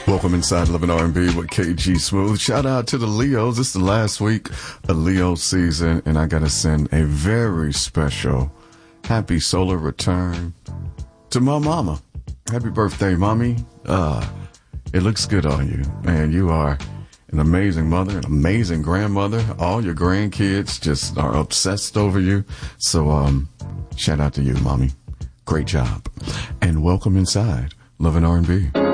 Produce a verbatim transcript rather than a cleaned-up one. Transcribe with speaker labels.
Speaker 1: Welcome inside Loving R and B with K G Smooth. Shout out to the Leos. It's the last week of Leo season, and I got to send a very special happy solar return to my mama. Happy birthday, mommy. Uh, it looks good on you, and you are an amazing mother, an amazing grandmother. All your grandkids just are obsessed over you. So, um, shout out to you, mommy. Great job. And welcome inside Loving R and B.